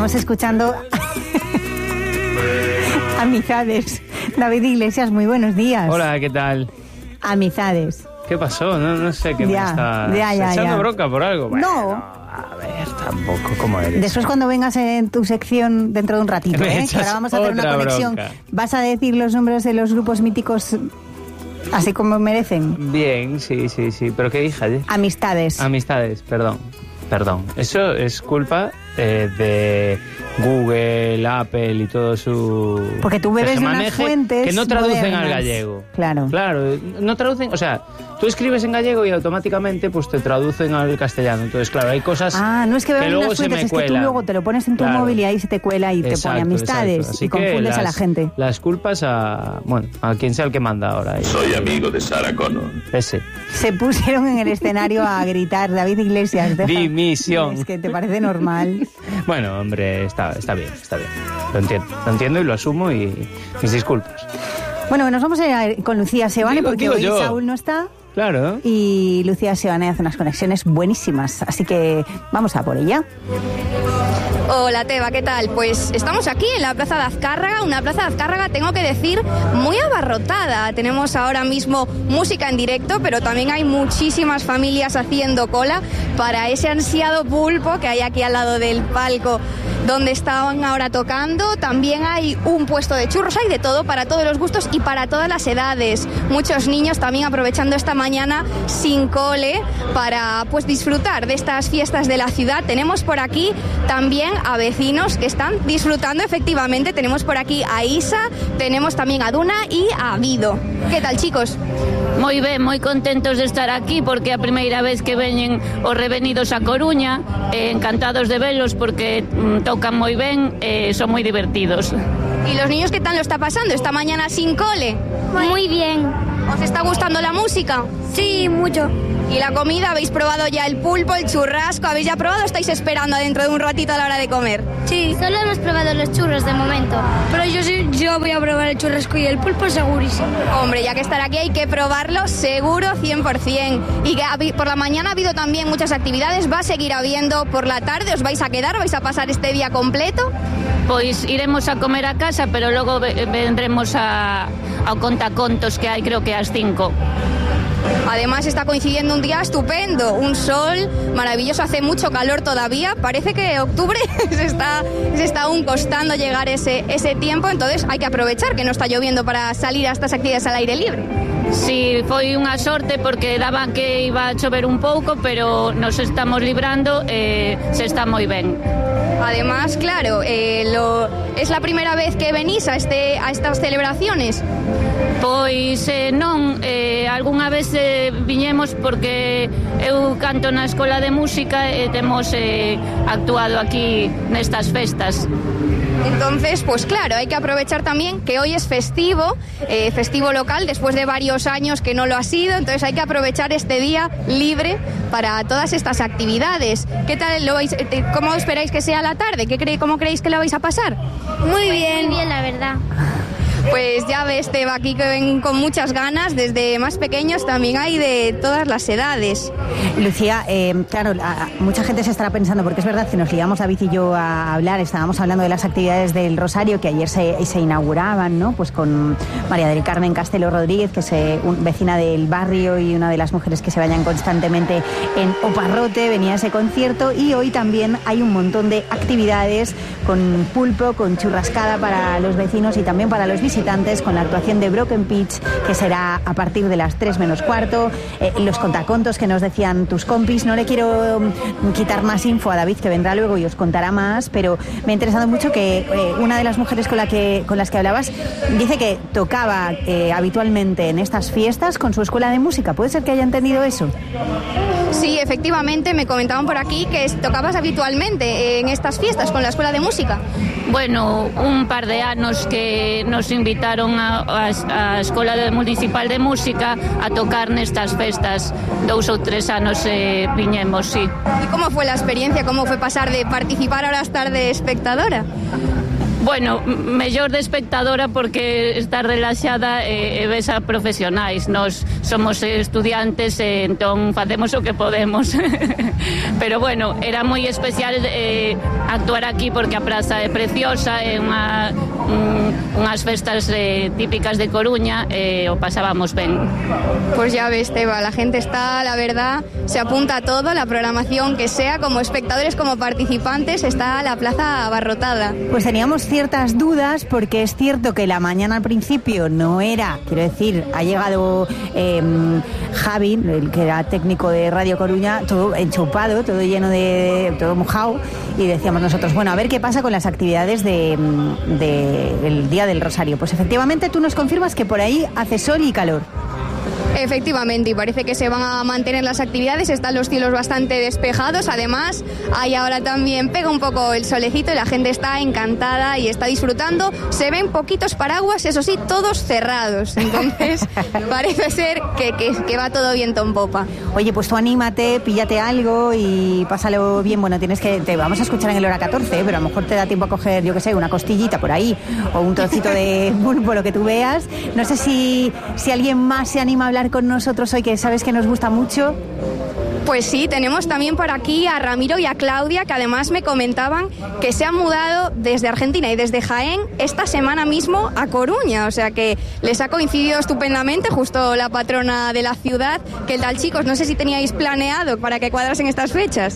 Estamos escuchando Amizades. David Iglesias, muy buenos días. Hola, ¿qué tal? Amizades. ¿Qué pasó? No sé qué me está echando bronca por algo. Bueno, no. A ver, tampoco, ¿cómo eres? Después cuando vengas en tu sección dentro de un ratito, que ahora vamos a hacer una conexión. Bronca. ¿Vas a decir los nombres de los grupos míticos así como merecen? Bien, sí. ¿Pero qué dije ayer? Amistades, perdón. Eso es culpa de Google, Apple y todo su... Porque tú bebes de unas fuentes que no traducen modernas. al gallego. Claro, no traducen, o sea, tú escribes en gallego y automáticamente pues te traducen al castellano. Entonces, claro, hay cosas no es que bebas luego unas fuentes, es que tú luego te lo pones en tu móvil y ahí se te cuela y te pone Amistades y confundes a la gente. Las culpas a quien sea el que manda ahora. Soy amigo de Sarah Connor. Ese. Se pusieron en el escenario a gritar David Iglesias. Dimisión. Es que te parece normal. Bueno, hombre, está bien. Lo entiendo y lo asumo y mis disculpas. Bueno, nos vamos a ir con Lucía Sebane porque hoy Saúl no está. Claro. Y Lucía Sebane hace unas conexiones buenísimas, así que vamos a por ella. Hola Teba, ¿qué tal? Pues estamos aquí en la Plaza de Azcárraga, una Plaza de Azcárraga, tengo que decir, muy abarrotada. Tenemos ahora mismo música en directo, pero también hay muchísimas familias haciendo cola para ese ansiado pulpo que hay aquí al lado del palco donde estaban ahora tocando. También hay un puesto de churros, hay de todo, para todos los gustos y para todas las edades. Muchos niños también aprovechando esta mañana sin cole para pues disfrutar de estas fiestas de la ciudad. Tenemos por aquí también a vecinos que están disfrutando efectivamente. Tenemos por aquí a Isa, tenemos también a Duna y a Vido. ¿Qué tal, chicos? Moi ben, moi contentos de estar aquí porque é a primeira vez que veñen os revenidos a Coruña, encantados de velos porque tocan moi ben, son moi divertidos. ¿Y los niños qué tal lo está pasando esta mañana sin cole? Muy bien. ¿Os está gustando la música? Sí, mucho. ¿Y la comida? ¿Habéis probado ya el pulpo, el churrasco? ¿Habéis ya probado o estáis esperando dentro de un ratito a la hora de comer? Sí, solo hemos probado los churros de momento. Pero yo voy a probar el churrasco y el pulpo segurísimo. Hombre, ya que estar aquí hay que probarlo seguro 100%. Y que por la mañana ha habido también muchas actividades. ¿Va a seguir habiendo por la tarde? ¿Os vais a quedar? ¿Vais a pasar este día completo? Pois iremos a comer a casa, pero logo vendremos ao contacontos que hai, creo que ás 5. Además está coincidiendo un día estupendo, un sol maravilloso, hace mucho calor todavía, parece que octubre se está aún costando llegar ese tiempo, entonces hay que aprovechar que no está lloviendo para salir a estas actividades al aire libre. Sí, foi unha sorte porque daban que iba a chover un pouco, pero nos estamos librando e se está moi ben. Además, claro, es la primera vez que venís a estas celebraciones. Pois non, algunha vez viñemos porque eu canto na escola de música e temos actuado aquí nestas festas. Entonces, pues claro, hay que aprovechar también que hoy es festivo local, después de varios años que no lo ha sido, entonces hay que aprovechar este día libre para todas estas actividades. ¿Qué tal cómo esperáis que sea la tarde? ¿Cómo creéis que lo vais a pasar? Muy bien, la verdad. Pues ya ves, Teba, aquí que ven con muchas ganas, desde más pequeños también hay de todas las edades. Lucía, claro, mucha gente se estará pensando, porque es verdad que nos liamos David y yo a hablar, estábamos hablando de las actividades del Rosario que ayer se inauguraban, ¿no? Pues con María del Carmen Castelo Rodríguez, que es vecina del barrio y una de las mujeres que se bañan constantemente en Oparrote, venía a ese concierto, y hoy también hay un montón de actividades con pulpo, con churrascada para los vecinos y también para los visitantes, con la actuación de Broken Pitch, que será a partir de las 3 menos cuarto, los contacontos que nos decían tus compis. No le quiero quitar más info a David, que vendrá luego y os contará más, pero me ha interesado mucho que una de las mujeres con las que hablabas dice que tocaba habitualmente en estas fiestas con su escuela de música. ¿Puede ser que haya entendido eso? Sí, efectivamente, me comentaban por aquí que tocabas habitualmente en estas fiestas con la escuela de música. Bueno, un par de anos que nos invitaron a Escola Municipal de Música a tocar nestas festas. 2 ou 3 anos viñemos, sí. ¿Y cómo fue la experiencia? ¿Cómo fue pasar de participar ahora a estar de espectadora? Bueno, mellor de espectadora porque estar relaxada e ves a profesionais. Nos somos estudiantes, entón facemos o que podemos. Pero bueno, era moi especial actuar aquí porque a praza é preciosa, é unhas festas típicas de Coruña e o pasábamos ben. Pues ya ves, Teba, la gente está, la verdad, se apunta a todo, la programación que sea, como espectadores, como participantes, está la plaza abarrotada. Pues teníamos ciertas dudas porque es cierto que la mañana al principio no era, quiero decir, ha llegado Javi, el que era técnico de Radio Coruña, todo enchupado, todo lleno de, todo mojado, y decíamos nosotros, bueno, a ver qué pasa con las actividades del Día del Rosario. Pues efectivamente tú nos confirmas que por ahí hace sol y calor. Efectivamente, y parece que se van a mantener las actividades, están los cielos bastante despejados, además ahí ahora también pega un poco el solecito y la gente está encantada y está disfrutando. Se ven poquitos paraguas, eso sí, todos cerrados, entonces parece ser que va todo viento en popa. Oye, pues tú anímate, píllate algo y pásalo bien. Bueno, te vamos a escuchar en el hora 14, pero a lo mejor te da tiempo a coger, yo qué sé, una costillita por ahí o un trocito de pulpo, lo que tú veas. No sé si alguien más se anima a hablar con nosotros hoy, que sabes que nos gusta mucho. Pues sí, tenemos también por aquí a Ramiro y a Claudia, que además me comentaban que se han mudado desde Argentina y desde Jaén esta semana mismo a Coruña, o sea que les ha coincidido estupendamente, justo la patrona de la ciudad. ¿Qué tal, chicos? No sé si teníais planeado para que cuadrasen estas fechas.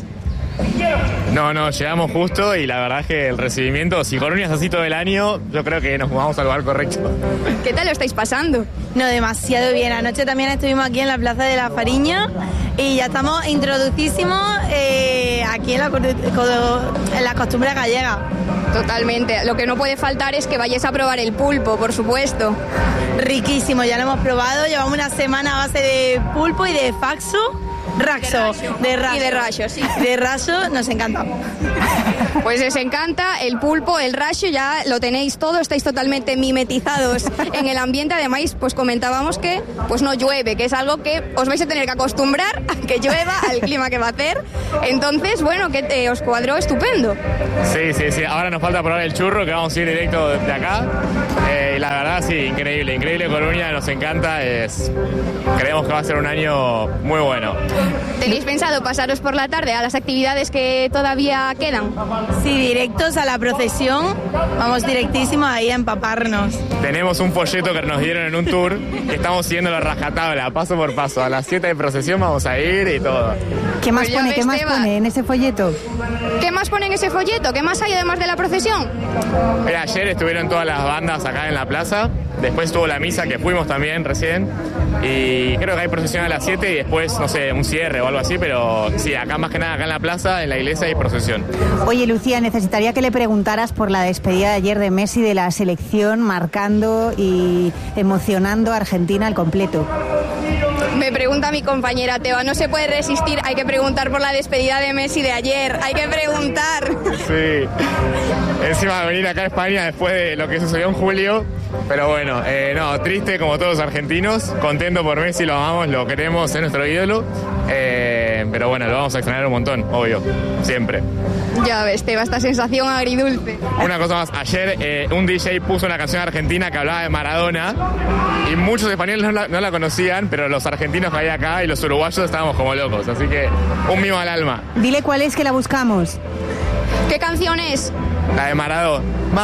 No, llegamos justo y la verdad es que el recibimiento, si Coruña es así todo el año, yo creo que nos mudamos al lugar correcto. ¿Qué tal lo estáis pasando? No, demasiado bien. Anoche también estuvimos aquí en la Plaza de la Fariña y ya estamos introducísimos aquí en la costumbre gallega. Totalmente. Lo que no puede faltar es que vayáis a probar el pulpo, por supuesto. Riquísimo, ya lo hemos probado. Llevamos una semana a base de pulpo y de faxo. Raxo, de raso. Y de rayo, sí. De raso nos encanta. Pues les encanta el pulpo, el rayo, ya lo tenéis todo, estáis totalmente mimetizados en el ambiente. Además, pues comentábamos que pues no llueve, que es algo que os vais a tener que acostumbrar a que llueva, al clima que va a hacer. Entonces, bueno, que os cuadró estupendo. Sí. Ahora nos falta probar el churro, que vamos a ir directo de acá. Y la verdad, sí, increíble Coruña, nos encanta. Creemos que va a ser un año muy bueno. ¿Tenéis pensado pasaros por la tarde a las actividades que todavía quedan? Sí, directos a la procesión, vamos directísimos ahí a empaparnos. Tenemos un folleto que nos dieron en un tour, que estamos siguiendo la rajatabla, paso por paso. A las 7 de procesión vamos a ir y todo. ¿Qué más pone en ese folleto? ¿Qué más pone en ese folleto? ¿Qué más hay además de la procesión? Mira, ayer estuvieron todas las bandas acá en la plaza, después estuvo la misa que fuimos también recién, y creo que hay procesión a las 7 y después, no sé, un cierre o algo así, pero sí, acá más que nada, acá en la plaza, en la iglesia hay procesión. Oye, Lucía, necesitaría que le preguntaras por la despedida de ayer de Messi de la selección, marcando y emocionando a Argentina al completo. Me pregunta mi compañera Teba, no se puede resistir, hay que preguntar por la despedida de Messi de ayer, hay que preguntar. Sí, encima de venir acá a España después de lo que sucedió en julio, pero bueno, no, triste como todos los argentinos, contento por Messi, lo amamos, lo queremos, es nuestro ídolo, pero bueno, lo vamos a extrañar un montón, obvio, siempre. Ya ves, Teba, esta sensación agridulce. Una cosa más, ayer un DJ puso una canción argentina que hablaba de Maradona y muchos españoles no la conocían, pero los argentinos que hay acá y los uruguayos estábamos como locos, así que un mimo al alma. Dile cuál es, que la buscamos. ¿Qué canción es? La de Marado.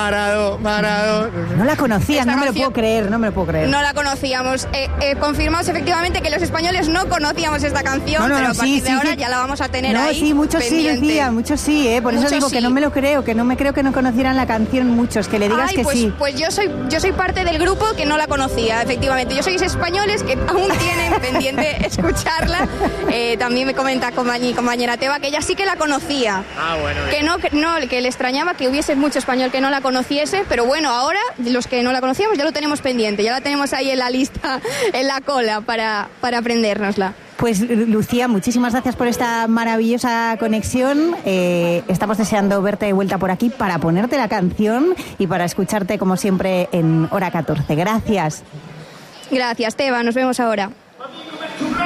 No la conocías, no me lo puedo creer. No la conocíamos. Confirmamos efectivamente que los españoles no conocíamos esta canción, pero a partir de ahora ya la vamos a tener ahí. Sí, muchos pendiente. sí, Lucía, muchos sí, por eso digo que no me lo creo, que no me creo que no conocieran la canción muchos, que le digas que pues, sí. Pues yo soy parte del grupo que no la conocía, efectivamente. Yo sois españoles que aún tienen pendiente escucharla. También me comenta mi compañera Teba que ella sí que la conocía. Bueno. Que le extrañaba que hubiese mucho español que no la conociese, pero bueno, ahora los que no la conocíamos ya lo tenemos pendiente, ya la tenemos ahí en la lista, en la cola para aprendérnosla. Pues Lucía, muchísimas gracias por esta maravillosa conexión. Estamos deseando verte de vuelta por aquí para ponerte la canción y para escucharte como siempre en hora 14. Gracias. Gracias, Teba, nos vemos ahora.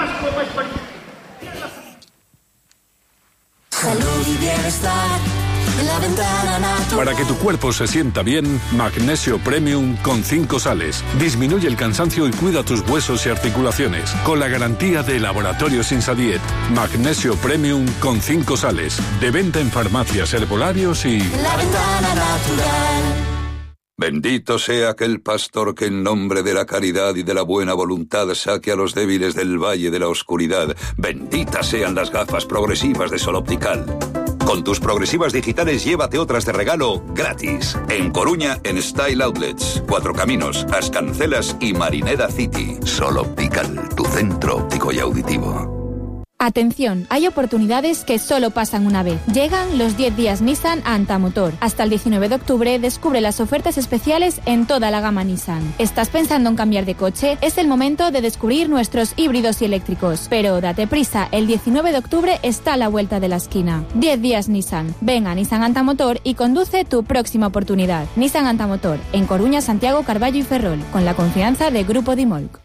Salud y bienestar Para que tu cuerpo se sienta bien, Magnesio Premium con 5 sales. Disminuye el cansancio y cuida tus huesos y articulaciones. Con la garantía de Laboratorios Insadiet. Magnesio Premium con 5 sales. De venta en farmacias, herbolarios y... La Ventana Natural. Bendito sea aquel pastor que en nombre de la caridad y de la buena voluntad saque a los débiles del valle de la oscuridad. Benditas sean las gafas progresivas de Sol Optical. Con tus progresivas digitales llévate otras de regalo gratis. En Coruña, en Style Outlets, Cuatro Caminos, Ascancelas y Marineda City. Sol Optical, tu centro óptico y auditivo. Atención, hay oportunidades que solo pasan una vez. Llegan los 10 días Nissan a Antamotor. Hasta el 19 de octubre descubre las ofertas especiales en toda la gama Nissan. ¿Estás pensando en cambiar de coche? Es el momento de descubrir nuestros híbridos y eléctricos. Pero date prisa, el 19 de octubre está a la vuelta de la esquina. 10 días Nissan. Ven a Nissan Antamotor y conduce tu próxima oportunidad. Nissan Antamotor, en Coruña, Santiago, Carballo y Ferrol, con la confianza de Grupo Dimolc.